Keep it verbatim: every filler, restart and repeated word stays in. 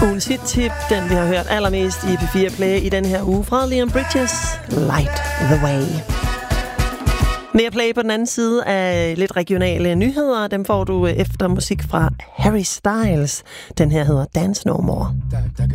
Ugens hit-tip, den vi har hørt allermest i P fire Play i den her uge fra Leon Bridges, Light the Way. Mere play på den anden side af lidt regionale nyheder. Dem får du efter musik fra Harry Styles. Den her hedder Dance No More.